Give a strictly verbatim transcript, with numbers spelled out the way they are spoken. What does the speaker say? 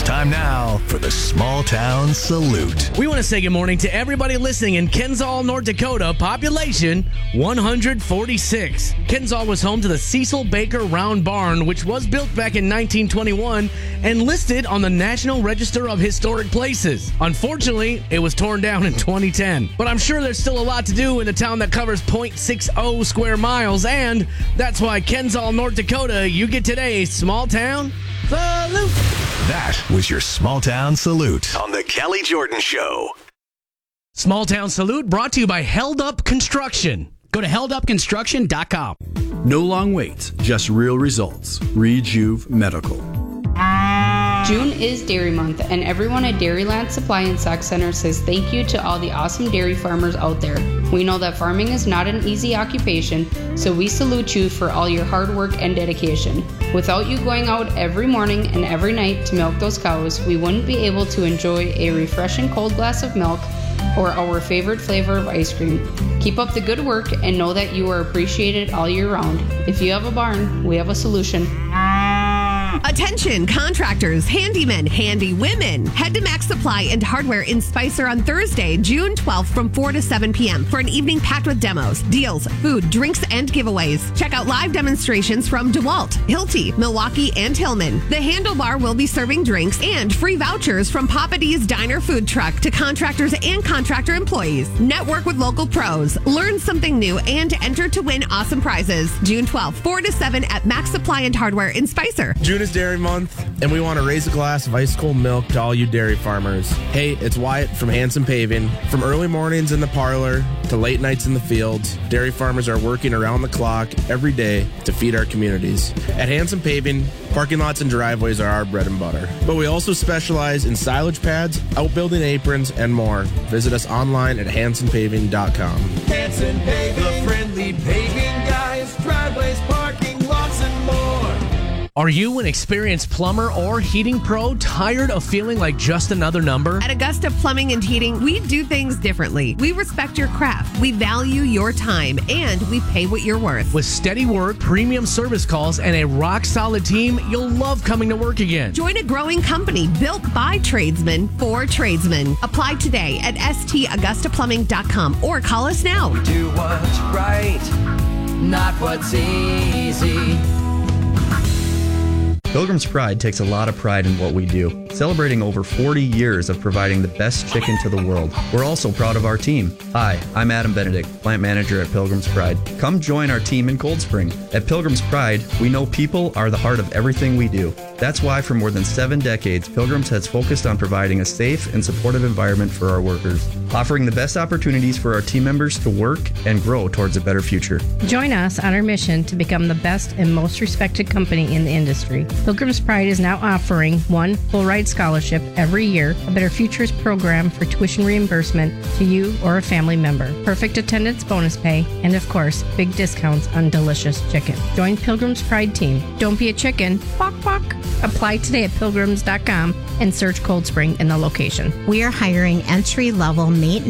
It's time now for the Small Town Salute. We want to say good morning to everybody listening in Kensall, North Dakota, population one hundred forty-six. Kensall was home to the Cecil Baker Round Barn, which was built back in nineteen twenty-one and listed on the National Register of Historic Places. Unfortunately, it was torn down in twenty ten. But I'm sure there's still a lot to do in a town that covers zero point six zero square miles, and that's why Kensall, North Dakota, you get today's Small Town Salute. That was your Small Town Salute on the Kelly Jordan Show. Small Town Salute brought to you by Held Up Construction. Go to held up construction dot com. No long waits, just real results. Rejuve Medical. June is Dairy Month, and everyone at Dairyland Supply and Stock Center says thank you to all the awesome dairy farmers out there. We know that farming is not an easy occupation, so we salute you for all your hard work and dedication. Without you going out every morning and every night to milk those cows, we wouldn't be able to enjoy a refreshing cold glass of milk or our favorite flavor of ice cream. Keep up the good work and know that you are appreciated all year round. If you have a barn, we have a solution. Attention, contractors, handymen, handy women. Head to Max Supply and Hardware in Spicer on Thursday, June twelfth from four to seven p.m. for an evening packed with demos, deals, food, drinks, and giveaways. Check out live demonstrations from DeWalt, Hilti, Milwaukee, and Hillman. The Handlebar will be serving drinks and free vouchers from Papa D's Diner Food Truck to contractors and contractor employees. Network with local pros, learn something new, and enter to win awesome prizes. June twelfth, four to seven at Max Supply and Hardware in Spicer. June is Dairy Month, and we want to raise a glass of ice cold milk to all you dairy farmers. Hey, it's Wyatt from Hanson Paving. From early mornings in the parlor to late nights in the fields, dairy farmers are working around the clock every day to feed our communities. At Hanson Paving, parking lots and driveways are our bread and butter. But we also specialize in silage pads, outbuilding aprons, and more. Visit us online at hanson paving dot com. Hanson Paving, the friendly paving guys, driveways, parking lots, and more. Are you an experienced plumber or heating pro tired of feeling like just another number? At Augusta Plumbing and Heating, we do things differently. We respect your craft, we value your time, and we pay what you're worth. With steady work, premium service calls, and a rock-solid team, you'll love coming to work again. Join a growing company built by tradesmen for tradesmen. Apply today at s t augusta plumbing dot com or call us now. We do what's right, not what's easy. Pilgrim's Pride takes a lot of pride in what we do, celebrating over forty years of providing the best chicken to the world. We're also proud of our team. Hi, I'm Adam Benedict, plant manager at Pilgrim's Pride. Come join our team in Cold Spring. At Pilgrim's Pride, we know people are the heart of everything we do. That's why for more than seven decades, Pilgrims has focused on providing a safe and supportive environment for our workers, offering the best opportunities for our team members to work and grow towards a better future. Join us on our mission to become the best and most respected company in the industry. Pilgrim's Pride is now offering one full ride scholarship every year, a Better Futures program for tuition reimbursement to you or a family member, perfect attendance bonus pay, and of course, big discounts on delicious chicken. Join Pilgrim's Pride team. Don't be a chicken. Bok bok. Apply today at pilgrims dot com and search Cold Spring in the location. We are hiring entry-level maintenance